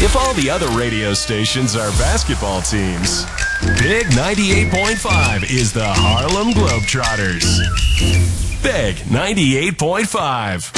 If all the other radio stations are basketball teams, Big 98.5 is the Harlem Globetrotters. Big 98.5.